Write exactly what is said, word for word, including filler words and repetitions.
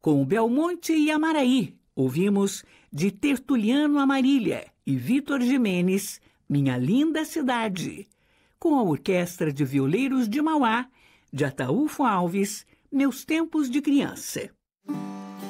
Com Belmonte e Amaraí, ouvimos de Tertuliano Amarília e Vitor Gimenez, Minha Linda Cidade. Com a Orquestra de Violeiros de Mauá, de Ataúfo Alves, Meus Tempos de Criança.